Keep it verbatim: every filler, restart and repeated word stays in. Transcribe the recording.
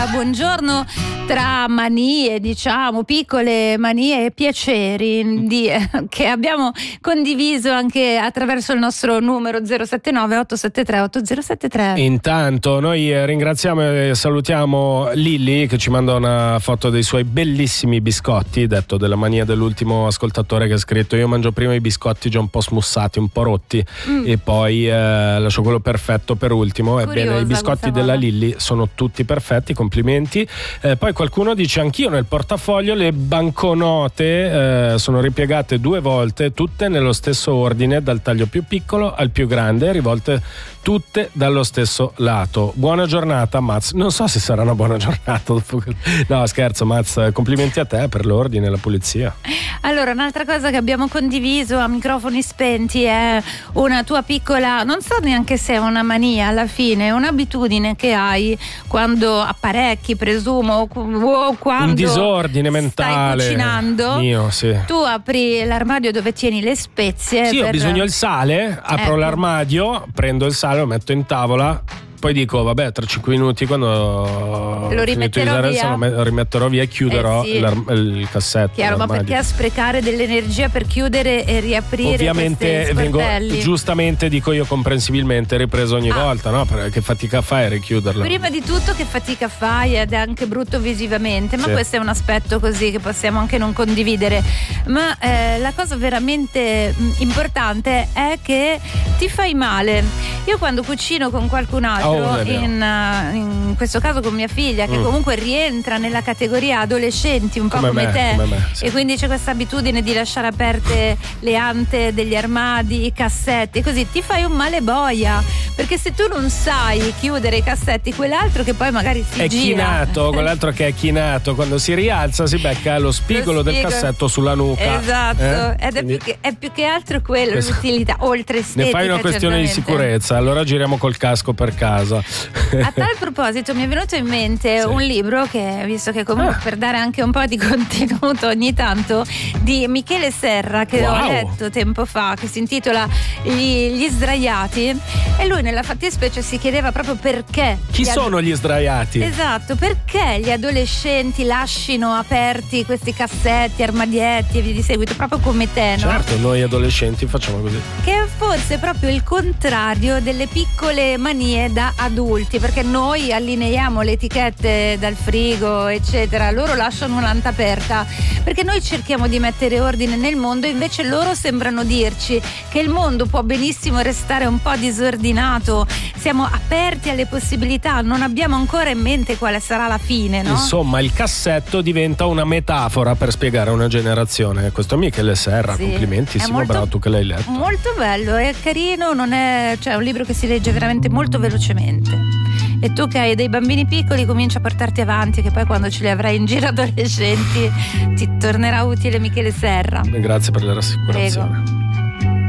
Buongiorno. Tra manie, diciamo, piccole manie e piaceri di, eh, che abbiamo condiviso anche attraverso il nostro numero zero sette nove otto sette tre otto zero sette tre. Intanto noi ringraziamo e salutiamo Lilli che ci manda una foto dei suoi bellissimi biscotti, detto della mania dell'ultimo ascoltatore che ha scritto: io mangio prima i biscotti già un po' smussati, un po' rotti mm. e poi eh, lascio quello perfetto per ultimo. Curiosa, ebbene, i biscotti della Lilli sono tutti perfetti, complimenti. Eh, poi qualcuno dice: anch'io nel portafoglio le banconote eh, sono ripiegate due volte, tutte nello stesso ordine, dal taglio più piccolo al più grande, rivolte tutte dallo stesso lato. Buona giornata, Maz. Non so se sarà una buona giornata dopo. No, scherzo, Maz, complimenti a te per l'ordine e la pulizia. Allora, un'altra cosa che abbiamo condiviso a microfoni spenti è una tua piccola, non so neanche se è una mania alla fine, è un'abitudine che hai quando apparecchi, presumo, o quando un disordine mentale stai cucinando mio, sì. Tu apri l'armadio dove tieni le spezie. Sì, per... ho bisogno del sale, apro ecco. l'armadio, prendo il sale, lo metto in tavola. Poi dico, vabbè, tra cinque minuti quando lo rimetterò via, il sale, lo rimetterò via e chiuderò eh sì. il cassetto. Chiaro, ma perché a sprecare dell'energia per chiudere e riaprire? Ovviamente vengo, giustamente dico io comprensibilmente, ripreso ogni ah. volta, no? Che fatica fai a richiuderlo? Prima di tutto che fatica fai, ed è anche brutto visivamente, ma sì. questo è un aspetto così che possiamo anche non condividere. Ma eh, la cosa veramente importante è che ti fai male. Io quando cucino con qualcun altro, Oh, in, uh, in questo caso con mia figlia, che mm. comunque rientra nella categoria adolescenti un po' come, come me, te come me, sì. e quindi c'è questa abitudine di lasciare aperte le ante degli armadi, i cassetti, così ti fai un male boia, perché se tu non sai chiudere i cassetti, quell'altro che poi magari si è gira, chinato, quell'altro che è chinato, quando si rialza si becca lo spigolo, lo spigolo. del cassetto sulla nuca, esatto, eh? ed è più, che, è più che altro quello esatto. l'utilità, oltre estetica. Ne fai una questione certamente. di sicurezza, allora giriamo col casco per casa. A tal proposito mi è venuto in mente sì. un libro che, visto che comunque ah. per dare anche un po' di contenuto ogni tanto, di Michele Serra, che wow. ho letto tempo fa, che si intitola Gli, gli sdraiati, e lui nella fattispecie si chiedeva proprio perché chi gli sono ad... gli sdraiati? Esatto, perché gli adolescenti lasciano aperti questi cassetti, armadietti e via di seguito, proprio come te, no? Certo, noi adolescenti facciamo così. Che è forse proprio il contrario delle piccole manie da adulti, perché noi allineiamo le etichette dal frigo eccetera, loro lasciano un'anta aperta perché noi cerchiamo di mettere ordine nel mondo, invece loro sembrano dirci che il mondo può benissimo restare un po' disordinato, siamo aperti alle possibilità, non abbiamo ancora in mente quale sarà la fine, no? Insomma, il cassetto diventa una metafora per spiegare a una generazione. Questo è Michele Serra, sì. complimentissimo, molto, bravo tu che l'hai letto. Molto bello, è carino, non è, cioè, è un libro che si legge veramente molto velocemente. E tu che hai dei bambini piccoli comincia a portarti avanti, che poi quando ce li avrai in giro adolescenti ti tornerà utile Michele Serra. Grazie per la rassicurazione. Prego.